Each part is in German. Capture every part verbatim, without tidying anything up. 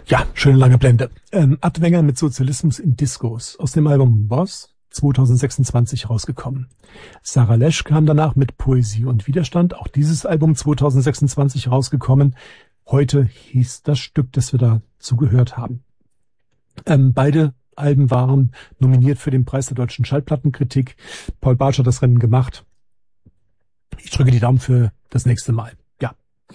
Ja, schöne lange Blende. Ähm, Adwenger mit Sozialismus in Discos aus dem Album Boss zwanzig sechsundzwanzig rausgekommen. Sarah Lesch kam danach mit Poesie und Widerstand, auch dieses Album zwanzig sechsundzwanzig rausgekommen. Heute hieß das Stück, das wir da zugehört haben. Ähm, beide Alben waren nominiert für den Preis der deutschen Schallplattenkritik. Paul Bartsch hat das Rennen gemacht. Ich drücke die Daumen für das nächste Mal. Ja.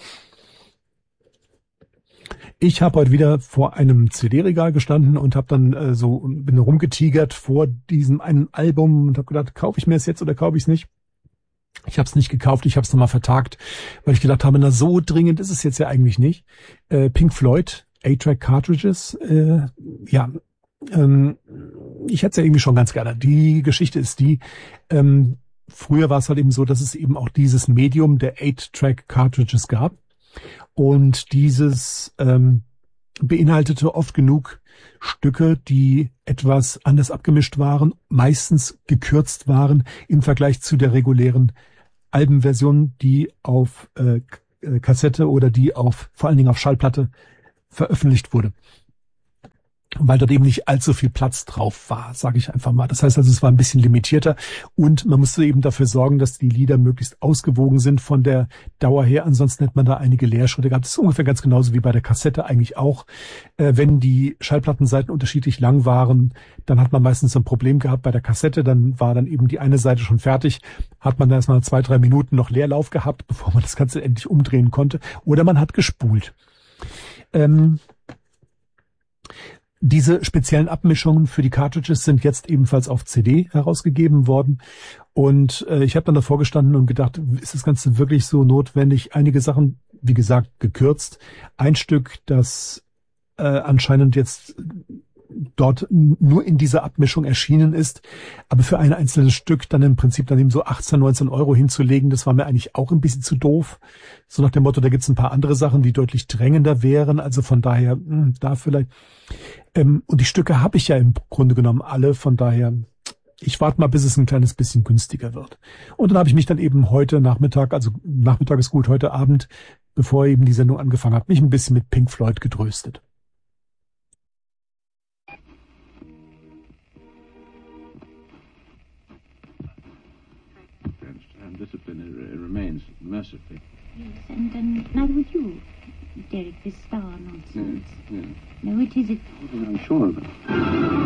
Ich habe heute wieder vor einem C D-Regal gestanden und habe dann äh, so bin rumgetigert vor diesem einen Album und habe gedacht, kaufe ich mir es jetzt oder kaufe ich es nicht? Ich habe es nicht gekauft, ich habe es nochmal vertagt, weil ich gedacht habe, na so dringend ist es jetzt ja eigentlich nicht. Äh, Pink Floyd, A-Track Cartridges, äh, ja, ähm, ich hätte es ja irgendwie schon ganz gerne. Die Geschichte ist die, ähm, früher war es halt eben so, dass es eben auch dieses Medium der Eight-Track Cartridges gab. Und dieses ähm, beinhaltete oft genug Stücke, die etwas anders abgemischt waren, meistens gekürzt waren im Vergleich zu der regulären Albenversion, die auf äh, Kassette oder die auf vor allen Dingen auf Schallplatte veröffentlicht wurde. Weil dort eben nicht allzu viel Platz drauf war, sage ich einfach mal. Das heißt also, es war ein bisschen limitierter und man musste eben dafür sorgen, dass die Lieder möglichst ausgewogen sind von der Dauer her. Ansonsten hätte man da einige Leerschritte gehabt. Das ist ungefähr ganz genauso wie bei der Kassette eigentlich auch. Äh, wenn die Schallplattenseiten unterschiedlich lang waren, dann hat man meistens ein Problem gehabt bei der Kassette. Dann war dann eben die eine Seite schon fertig. Hat man da erstmal zwei, drei Minuten noch Leerlauf gehabt, bevor man das Ganze endlich umdrehen konnte. Oder man hat gespult. Ähm, Diese speziellen Abmischungen für die Cartridges sind jetzt ebenfalls auf C D herausgegeben worden. Und äh, ich habe dann davor gestanden und gedacht, ist das Ganze wirklich so notwendig? Einige Sachen, wie gesagt, gekürzt. Ein Stück, das äh, anscheinend jetzt dort nur in dieser Abmischung erschienen ist, aber für ein einzelnes Stück dann im Prinzip dann eben so achtzehn, neunzehn Euro hinzulegen, das war mir eigentlich auch ein bisschen zu doof. So nach dem Motto, da gibt's ein paar andere Sachen, die deutlich drängender wären, also von daher, mh, da vielleicht. Ähm, und die Stücke habe ich ja im Grunde genommen alle, von daher, ich warte mal, bis es ein kleines bisschen günstiger wird. Und dann habe ich mich dann eben heute Nachmittag, also Nachmittag ist gut, heute Abend, bevor eben die Sendung angefangen hat, mich ein bisschen mit Pink Floyd getröstet. Discipline remains mercifully. Yes, and, and neither would you, Derek, this star nonsense. Yes, yes. No, it isn't. I'm sure of it.